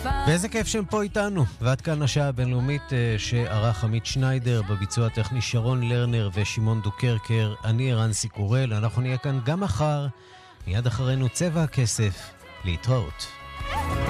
ואיזה כיף שהם פה איתנו. ועד כאן השעה הבינלאומית שערך עמית שניידר, בביצוע הטכני שרון לרנר ושמעון דוקרקר. אני ערן סיקורל, אנחנו נהיה כאן גם מחר, מיד אחרינו צבע הכסף. להתראות.